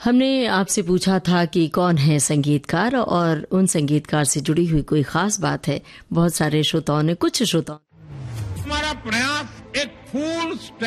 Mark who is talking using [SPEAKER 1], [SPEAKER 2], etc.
[SPEAKER 1] हमने आपसे पूछा था कि कौन है संगीतकार और उन संगीतकार से जुड़ी हुई कोई खास बात है। बहुत सारे श्रोताओं ने, कुछ श्रोताओं,
[SPEAKER 2] हमारा प्रयास एक फूल